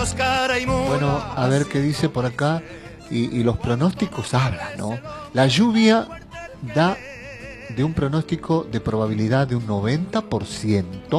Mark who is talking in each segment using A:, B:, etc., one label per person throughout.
A: Bueno, a ver qué dice por acá. Y los pronósticos hablan, ¿no? La lluvia da de un pronóstico de probabilidad de un 90%.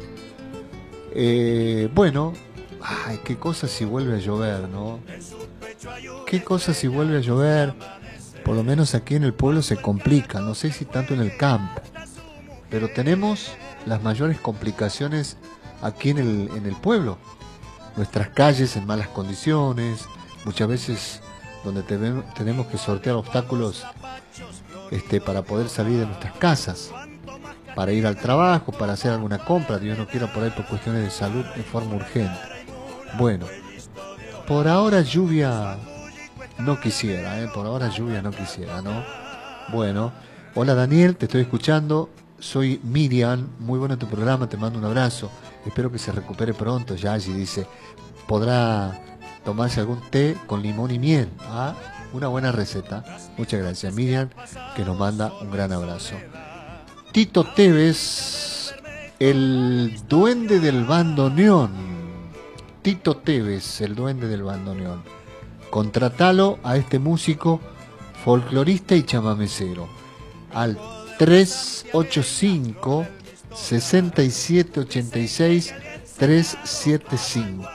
A: Bueno, ay, qué cosa si vuelve a llover, ¿no? Qué cosa si vuelve a llover. Por lo menos aquí en el pueblo se complica, no sé si tanto en el campo, pero tenemos las mayores complicaciones aquí en el pueblo. Nuestras calles en malas condiciones, muchas veces donde tenemos que sortear obstáculos para poder salir de nuestras casas, para ir al trabajo, para hacer alguna compra, Dios no quiera por ahí por cuestiones de salud de forma urgente. Bueno, por ahora lluvia no quisiera, por ahora lluvia no quisiera, ¿no? Bueno, hola Daniel, te estoy escuchando, soy Miriam, muy bueno tu programa, te mando un abrazo, espero que se recupere pronto. Yayi dice, podrá tomarse algún té con limón y miel. Ah, una buena receta. Muchas gracias Miriam, que nos manda un gran abrazo. Tito Tevez, el duende del bandoneón. Tito Tevez, el duende del bandoneón. Contratalo a este músico folclorista y chamamecero al 385 6786 375.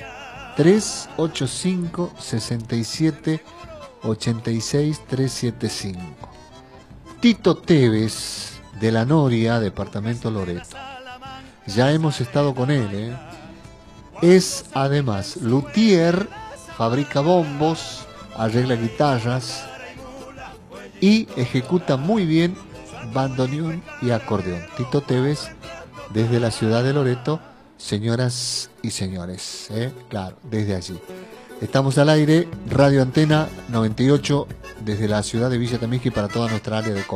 A: 385 67 86 375. Tito Tevez de La Noria, departamento Loreto. Ya hemos estado con él, Es además luthier, fabrica bombos, arregla guitarras y ejecuta muy bien bandoneón y acordeón. Tito Tevez desde la ciudad de Loreto, señoras y señores, claro, desde allí. Estamos al aire, Radio Antena 98, desde la ciudad de Villa Temesqui para toda nuestra área de cobertura.